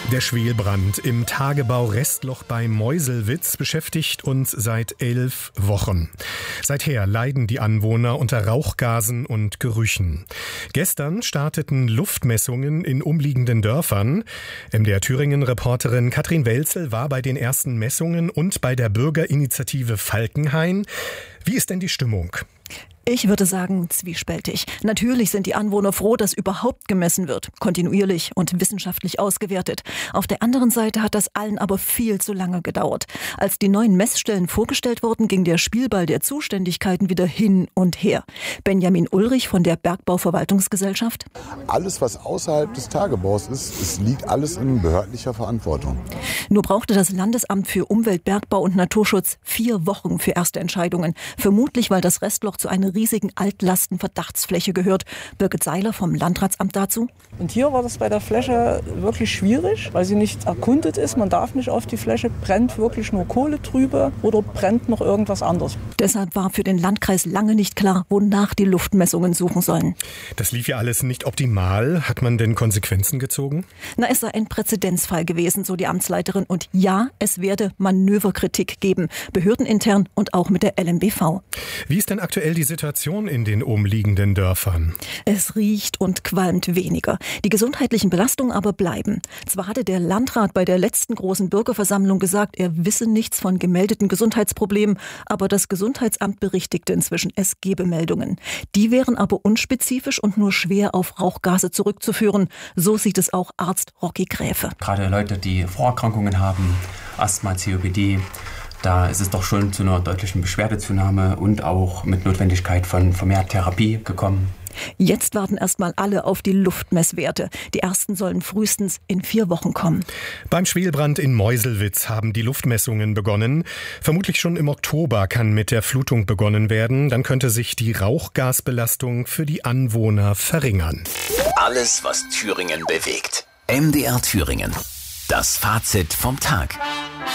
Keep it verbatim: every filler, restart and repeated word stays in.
Der Schwelbrand im Tagebau Restloch bei Meuselwitz beschäftigt uns seit elf Wochen. Seither leiden die Anwohner unter Rauchgasen und Gerüchen. Gestern starteten Luftmessungen in umliegenden Dörfern. M D R Thüringen-Reporterin Katrin Welzel war bei den ersten Messungen und bei der Bürgerinitiative Falkenhain. Wie ist denn die Stimmung? Ich würde sagen, zwiespältig. Natürlich sind die Anwohner froh, dass überhaupt gemessen wird. Kontinuierlich und wissenschaftlich ausgewertet. Auf der anderen Seite hat das allen aber viel zu lange gedauert. Als die neuen Messstellen vorgestellt wurden, ging der Spielball der Zuständigkeiten wieder hin und her. Benjamin Ulrich von der Bergbauverwaltungsgesellschaft. Alles, was außerhalb des Tagebaus ist, es liegt alles in behördlicher Verantwortung. Nur brauchte das Landesamt für Umwelt, Bergbau und Naturschutz vier Wochen für erste Entscheidungen. Vermutlich, weil das Restloch zu einer riesigen Altlasten-Verdachtsfläche gehört. Birgit Seiler vom Landratsamt dazu. Und hier war das bei der Fläche wirklich schwierig, weil sie nicht erkundet ist. Man darf nicht auf die Fläche, brennt wirklich nur Kohle trübe oder brennt noch irgendwas anderes. Deshalb war für den Landkreis lange nicht klar, wonach die Luftmessungen suchen sollen. Das lief ja alles nicht optimal. Hat man denn Konsequenzen gezogen? Na, es sei ein Präzedenzfall gewesen, so die Amtsleiterin. Und ja, es werde Manöverkritik geben. Behördenintern und auch mit der L M B V. Wie ist denn aktuell die Situation in den umliegenden Dörfern? Es riecht und qualmt weniger. Die gesundheitlichen Belastungen aber bleiben. Zwar hatte der Landrat bei der letzten großen Bürgerversammlung gesagt, er wisse nichts von gemeldeten Gesundheitsproblemen, aber das Gesundheitsamt berichtigte inzwischen, es gebe Meldungen. Die wären aber unspezifisch und nur schwer auf Rauchgase zurückzuführen. So sieht es auch Arzt Rocky Gräfe. Gerade Leute, die Vorerkrankungen haben, Asthma, C O P D, da ist es doch schon zu einer deutlichen Beschwerdezunahme und auch mit Notwendigkeit von vermehrt Therapie gekommen. Jetzt warten erstmal alle auf die Luftmesswerte. Die ersten sollen frühestens in vier Wochen kommen. Beim Schwelbrand in Meuselwitz haben die Luftmessungen begonnen. Vermutlich schon im Oktober kann mit der Flutung begonnen werden. Dann könnte sich die Rauchgasbelastung für die Anwohner verringern. Alles, was Thüringen bewegt. M D R Thüringen. Das Fazit vom Tag.